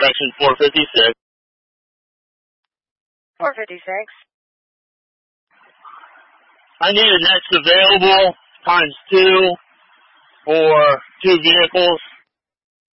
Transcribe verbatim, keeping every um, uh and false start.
direction four fifty-six. four fifty-six. I need a next available times two for two vehicles.